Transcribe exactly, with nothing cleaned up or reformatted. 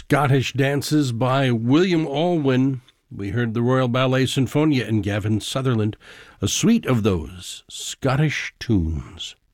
Scottish dances by William Alwyn. We heard the Royal Ballet Sinfonia and Gavin Sutherland, a suite of those Scottish tunes.